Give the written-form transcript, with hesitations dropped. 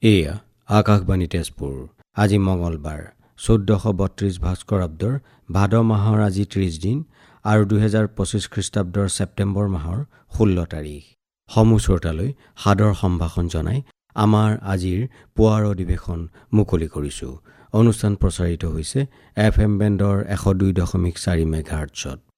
এয়া আকাশবাণী তেজপুৰ। আজি মঙলবাৰ 1432 ভাস্কৰাব্দৰ ভাদ মাহৰ আজি 30 দিন আৰু 2025 খ্ৰীষ্টাব্দৰ ছেপ্টেম্বৰ মাহৰ 16 তাৰিখ। সমূহ শ্ৰোতালৈ সাদৰ সম্ভাষণ জনাই আমাৰ আজিৰ পুৱাৰ অধিৱেশন মুকলি কৰিছোঁ। অনুষ্ঠান প্ৰচাৰিত হৈছে FM বেণ্ডৰ 102.4 মেগাহাৰ্টছত।